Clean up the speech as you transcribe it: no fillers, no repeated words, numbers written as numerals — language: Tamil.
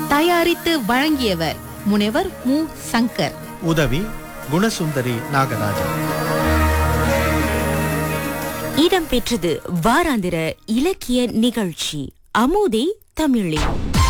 தயாரித்து வழங்கியவர் முனைவர் மு. சங்கர். உதவி குணசுந்தரி நாகராஜன். இடம்பெற்றது வாராந்திர இலக்கிய நிகழ்ச்சி அமுதே தமிழே.